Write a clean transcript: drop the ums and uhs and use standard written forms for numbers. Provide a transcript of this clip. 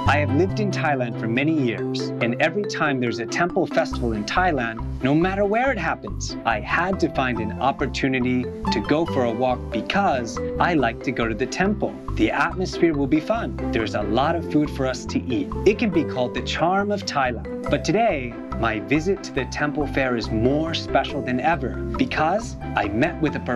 I have lived in Thailand for many years, and every time there's a temple festival in Thailand, no matter where it happens, I had to find an opportunity to go for a walk because I like to go to the temple. The atmosphere will be fun. There's a lot of food for us to eat. It can be called the charm of Thailand. But today, my visit to the temple fair is more special than ever because I met with a